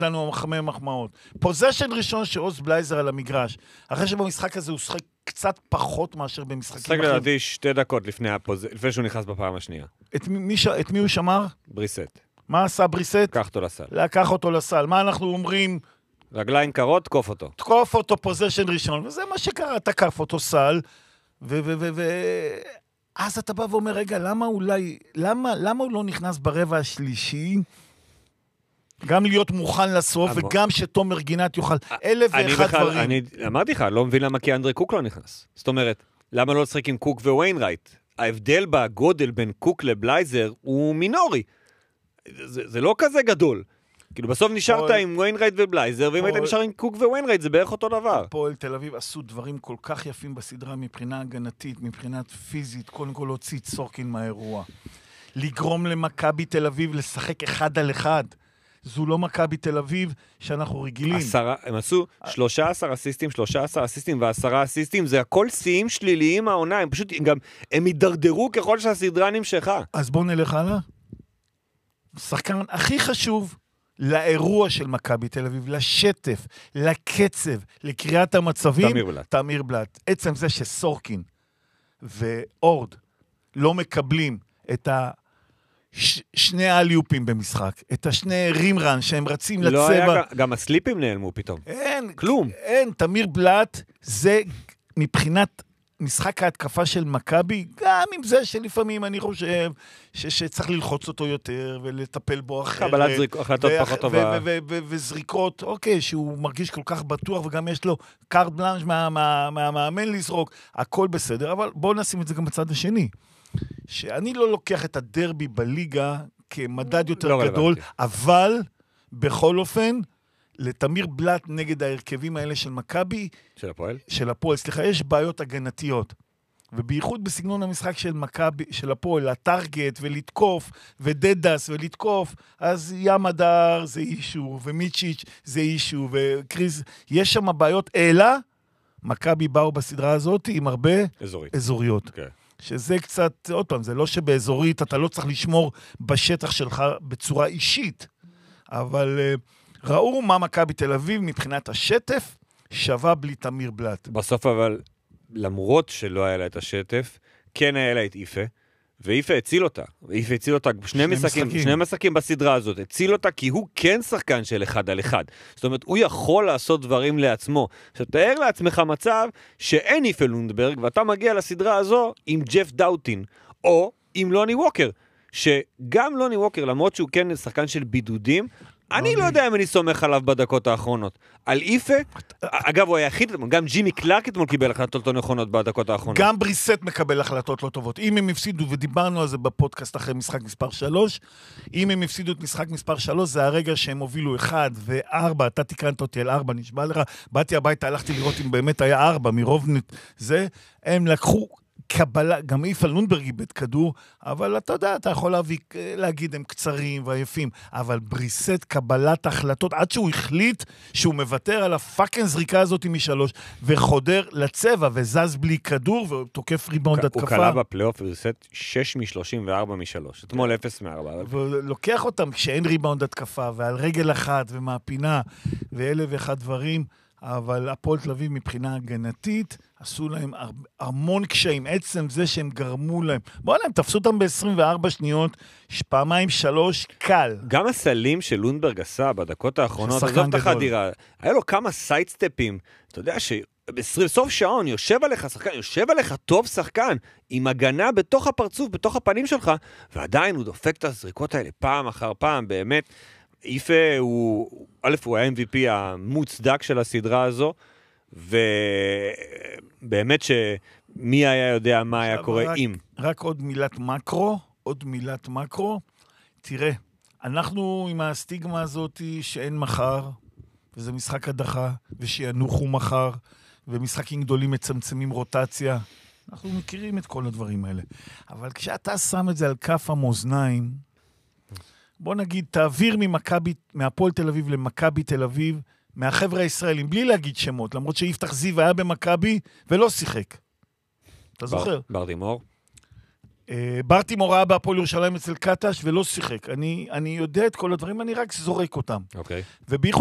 לנו מחמם מחמאות. פוזיישן ראשון שעוז בלייזר על המגרש. אחרי שבמשחק הזה הוא שחק קצת פחות מאשר במשחקים שחק לדעתי 2 דקות לפני שהוא נכנס בפעם השנייה. את מי הוא שמר? בריסט. מה עשה בריסט? לקח אותו לסל. לקח אותו לסל. מה אנחנו אומרים? רגליים קרות, תקוף אותו. תקוף אותו פוזיישן ראשון, וזה מה שקרה, תקף אותו סל, אז אתה בא ואומר, רגע, למה הוא לא נכנס ברבע השלישי? גם להיות מוכן לסוף, וגם שתומר גינת יוכל 1,001 דברים. אני אמרתי לך, לא מבין למה כי אנדרי קוק לא נכנס. זאת אומרת, למה לא לשחק עם קוק וויינרייט? ההבדל בגודל בין קוק לבלייזר הוא מינורי. זה לא כזה גדול. כאילו בסוף נשארת עם וויינרייט ובלייזר, ואם היית נשאר עם קוק וויינרייט, זה בערך אותו דבר. הפועל תל אביב עשו דברים כל כך יפים בסדרה מבחינה הגנתית, מבחינת פיזית, קודם כל להוציא את סורקין מהאירוע. לגרום למכבי תל אביב לשחק 1 על 1. זו לא מכבי תל אביב שאנחנו רגילים. הם עשו 13 אסיסטים, ו10 אסיסטים, זה הכל שיאים שליליים העונה, הם פשוט גם, הם יידרדרו ככל שהסדרה נמשכה. אז בואו נלך הלאה. שחקן הכי חשוב לאירוע של מכבי תל אביב, לשטף, לקצב, לקריאת המצבים, תמיר בלט. עצם זה שסורקין ואורד לא מקבלים את שני האליופים במשחק, את השני רימרן שהם רצים לצבע. לא היה, גם הסליפים נעלמו פתאום. אין, כלום. אין, תמיר בלט זה מבחינת משחק ההתקפה של מכבי, גם עם זה שלפעמים אני חושב שצריך ללחוץ אותו יותר ולטפל בו אחרת. קבלת החלטות פחות טובה. וזריקות, אוקיי, שהוא מרגיש כל כך בטוח, וגם יש לו קארט בלנש מהמאמן לזרוק, הכל בסדר, אבל בואו נשים את זה גם בצד השני. שאני לא לוקח את הדרבי בליגה כמדד יותר גדול, אבל בכל אופן, לתמיר בלט נגד ההרכבים האלה של מכבי, של הפועל, סליחה, יש בעיות הגנתיות. ובייחוד בסגנון המשחק של מכבי, של הפועל, הטרגט ולתקוף, ודדס ולתקוף, אז ימדר זה אישו, ומיצ'יץ' זה אישו, וקריז, יש שם בעיות, אלא מכבי באו בסדרה הזאת עם הרבה אזוריות. Okay. שזה קצת, עוד פעם, זה לא שבאזורית אתה לא צריך לשמור בשטח שלך בצורה אישית, אבל ראו מה מכבי תל אביב מבחינת השטף, שווה בלי תמיר בלט. בסוף אבל, למרות שלא היה לה את השטף, כן היה לה את איפה, ואיפה הציל אותה. ואיפה הציל אותה שני משחקים בסדרה הזאת. הציל אותה כי הוא כן שחקן של 1 על 1. זאת אומרת, הוא יכול לעשות דברים לעצמו. עכשיו, תאר לעצמך מצב שאין איפה לונדברג, ואתה מגיע לסדרה הזו עם ג'ף דאוטין, או עם לוני ווקר, שגם לוני ווקר, למרות שהוא כן שחקן של בידודים, אני לא יודע אם אני סומך עליו בדקות האחרונות. על איפה, אגב, הוא היחיד, גם ג'ימי קלארק אתמול קיבל החלטות לא נכונות בדקות האחרונות. גם בריסט מקבל החלטות לא טובות. אם הם הפסידו, ודיברנו על זה בפודקאסט אחרי משחק מספר 3, אם הם הפסידו את משחק מספר 3, זה הרגע שהם הובילו 1 ו4, אתה תקרנת אותי על 4, נשבע לך, באתי הביתה, הלכתי לראות אם באמת היה 4, מרוב זה, הם לקחו קבלה, גם איפה לונדברג איבד כדור, אבל אתה יודע, אתה יכול להגיד, הם קצרים ויפים, אבל בריסט קבלת החלטות, עד שהוא החליט שהוא מוותר על הפאקינג זריקה הזאת מ3, וחודר לצבע, וזז בלי כדור, ותוקף ריבאונד התקפה. הוא קלה בפלייאוף, בריסט 6 מ-34 מ-3, אתמול 0 מ-4. ולוקח אותם כשאין ריבאונד התקפה, ועל רגל אחת, ומהפינה, ו1,001 דברים, אבל הפועל תל אביב מבחינה הגנתית, עשו להם המון קשיים, עצם זה שהם גרמו להם. בואו להם, תפסו אותם ב-24 שניות, פעמיים 3, קל. גם הסלים של לונדברג עשה בדקות האחרונות, עזוב את החדירה, היה לו כמה סיידסטפים, אתה יודע בסוף שעון יושב עליך שחקן, יושב עליך טוב שחקן, עם הגנה בתוך הפרצוף, בתוך הפנים שלך, ועדיין הוא דופק את הזריקות האלה פעם אחר פעם, באמת. איפה הוא, א', הוא ה-MVP המוצדק של הסדרה הזו, ובאמת שמי היה יודע מה היה קורה עם. רק עוד מילת מקרו, תראה, אנחנו עם הסטיגמה הזאת שאין מחר, וזה משחק הדחה, ושיינוחו מחר, ומשחקים גדולים מצמצמים רוטציה, אנחנו מכירים את כל הדברים האלה. אבל כשאתה שם את זה על כף המאזניים, בוא נגיד, תעביר מהפועל תל אביב למכבי תל אביב, מהחבר'ה הישראלים, בלי להגיד שמות, למרות שיפתח זיו היה במכבי ולא שיחק. אתה זוכר? ברדימור. ברטימור היה בהפועל ירושלים אצל קטש ולא שיחק. אני יודע את כל הדברים, אני רק זורק אותם. אוקיי. ובייחוד